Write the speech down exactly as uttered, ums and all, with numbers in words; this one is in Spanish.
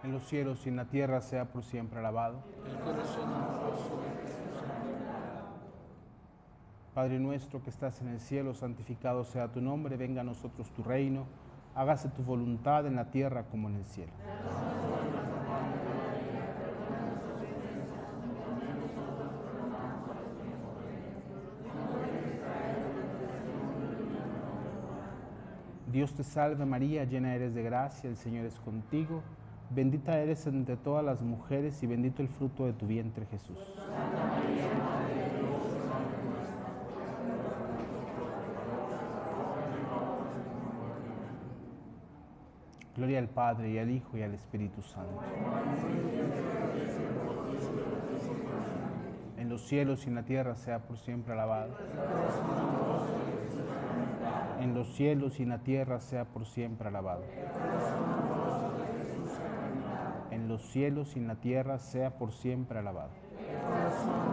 en los cielos y en la tierra sea por siempre alabado. El corazón honroso de Jesús. Padre nuestro que estás en el cielo, santificado sea tu nombre, venga a nosotros tu reino, hágase tu voluntad en la tierra como en el cielo. Dios te salve María, llena eres de gracia, el Señor es contigo, bendita eres entre todas las mujeres y bendito el fruto de tu vientre Jesús. Santa María, Madre de Dios, ruega por nosotros pecadores. Gloria al Padre, y al Hijo, y al Espíritu Santo. En los cielos y en la tierra sea por siempre alabado. En los cielos y en la tierra sea por siempre alabado. En los cielos y en la tierra sea por siempre alabado.